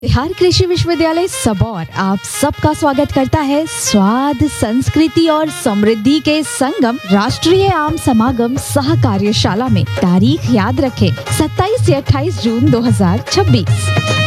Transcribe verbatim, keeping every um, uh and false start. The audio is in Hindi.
बिहार कृषि विश्वविद्यालय सबौर आप सबका स्वागत करता है स्वाद, संस्कृति और समृद्धि के संगम राष्ट्रीय आम समागम सह कार्यशाला में। तारीख याद रखें, सत्ताईस से अट्ठाईस जून दो हज़ार छब्बीस।